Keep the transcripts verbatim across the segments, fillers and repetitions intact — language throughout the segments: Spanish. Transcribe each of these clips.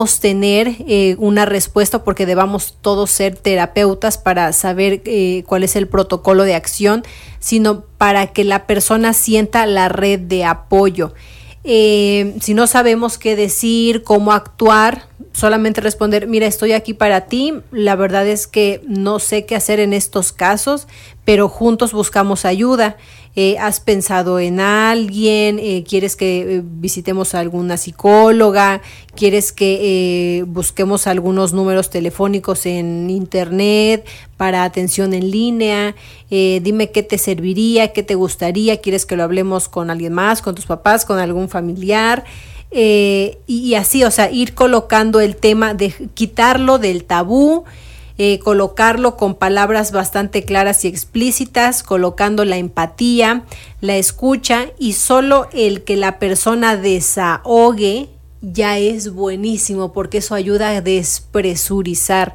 tener eh, una respuesta porque debamos todos ser terapeutas para saber eh, cuál es el protocolo de acción, sino para que la persona sienta la red de apoyo. Eh, si no sabemos qué decir, cómo actuar, solamente responder, mira, estoy aquí para ti, la verdad es que no sé qué hacer en estos casos, pero juntos buscamos ayuda. Eh, ¿Has pensado en alguien? Eh, ¿Quieres que eh, visitemos a alguna psicóloga? ¿Quieres que eh, busquemos algunos números telefónicos en internet para atención en línea? Eh, dime qué te serviría, qué te gustaría. ¿Quieres que lo hablemos con alguien más, con tus papás, con algún familiar? Eh, y, y así, o sea, ir colocando el tema, de quitarlo del tabú, Eh, colocarlo con palabras bastante claras y explícitas, colocando la empatía, la escucha, y solo el que la persona desahogue ya es buenísimo, porque eso ayuda a despresurizar.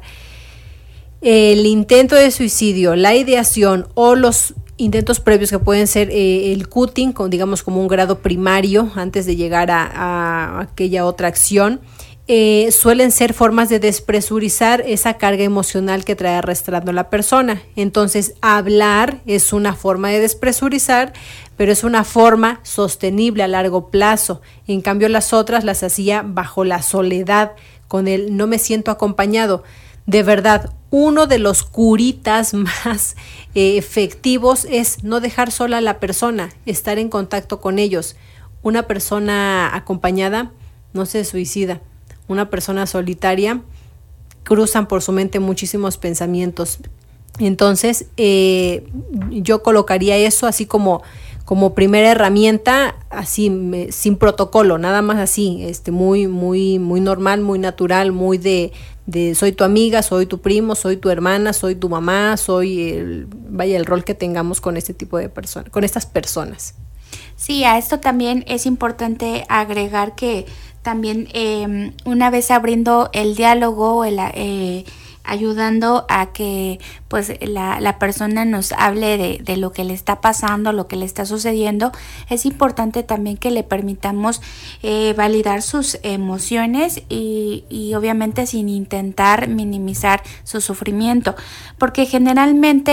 El intento de suicidio, la ideación o los intentos previos que pueden ser eh, el cutting, con, digamos como un grado primario antes de llegar a, a aquella otra acción, Eh, suelen ser formas de despresurizar esa carga emocional que trae arrastrando la persona. Entonces, hablar es una forma de despresurizar, pero es una forma sostenible a largo plazo. En cambio, las otras las hacía bajo la soledad, con el no me siento acompañado. De verdad, uno de los curitas más eh, efectivos es no dejar sola a la persona, estar en contacto con ellos. Una persona acompañada no se suicida. Una persona solitaria, cruzan por su mente muchísimos pensamientos. Entonces, eh, yo colocaría eso así como, como primera herramienta, así me, sin protocolo, nada más así, este, muy, muy, muy normal, muy natural, muy de, de soy tu amiga, soy tu primo, soy tu hermana, soy tu mamá, soy el, vaya, el rol que tengamos con este tipo de personas, con estas personas. Sí, a esto también es importante agregar que también eh, una vez abriendo el diálogo, el, eh, ayudando a que pues la, la persona nos hable de, de lo que le está pasando, lo que le está sucediendo, es importante también que le permitamos eh, validar sus emociones y, y obviamente sin intentar minimizar su sufrimiento, porque generalmente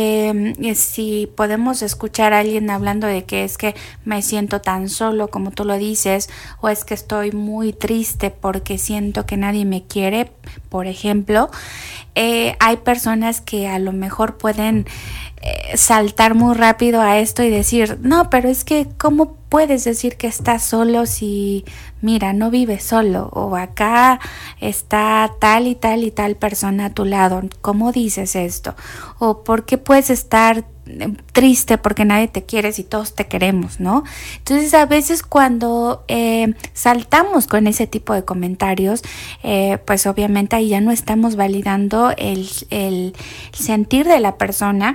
eh, si podemos escuchar a alguien hablando de que es que me siento tan solo como tú lo dices, o es que estoy muy triste porque siento que nadie me quiere, por ejemplo, Eh, hay personas que a lo mejor pueden eh, saltar muy rápido a esto y decir, no, pero es que ¿cómo puedes decir que estás solo si, mira, no vives solo? O acá está tal y tal y tal persona a tu lado, ¿cómo dices esto? O ¿por qué puedes estar triste porque nadie te quiere si todos te queremos, ¿no? Entonces a veces cuando eh, saltamos con ese tipo de comentarios, eh, pues obviamente ahí ya no estamos validando el, el sentir de la persona.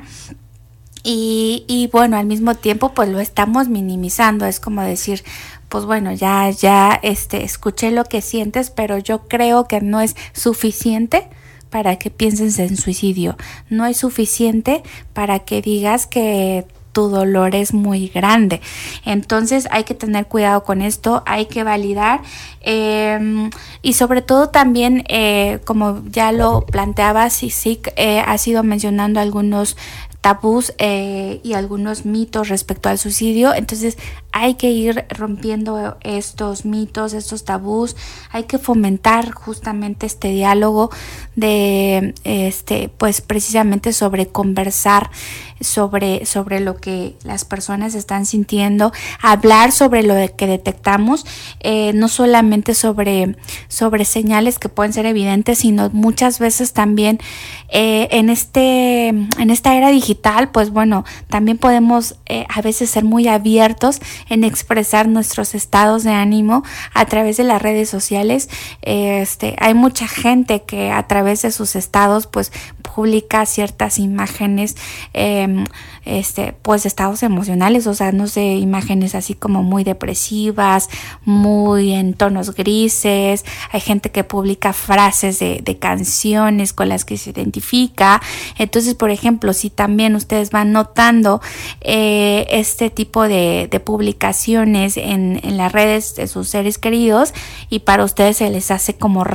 Y, y bueno, al mismo tiempo pues lo estamos minimizando. Es como decir, pues bueno, ya, ya este, escuché lo que sientes, pero yo creo que no es suficiente para que pienses en suicidio. No es suficiente para que digas que tu dolor es muy grande. Entonces hay que tener cuidado con esto, hay que validar eh, y sobre todo también, eh, como ya lo planteaba Sisik, eh, ha sido mencionando algunos tabús eh, y algunos mitos respecto al suicidio. Entonces hay que ir rompiendo estos mitos, estos tabús, hay que fomentar justamente este diálogo de este pues precisamente sobre conversar sobre, sobre lo que las personas están sintiendo, hablar sobre lo que detectamos, eh, no solamente sobre, sobre señales que pueden ser evidentes, sino muchas veces también eh, en este en esta era digital, pues bueno, también podemos eh, a veces ser muy abiertos en expresar nuestros estados de ánimo a través de las redes sociales. Eh, este, hay mucha gente que a través de sus estados pues publica ciertas imágenes eh, este, pues estados emocionales, o sea, no sé, imágenes así como muy depresivas, muy en tonos grises. Hay gente que publica frases de, de canciones con las que se identifica. Entonces, por ejemplo, si también ustedes van notando eh, este tipo de, de publicaciones en, en las redes de sus seres queridos y para ustedes se les hace como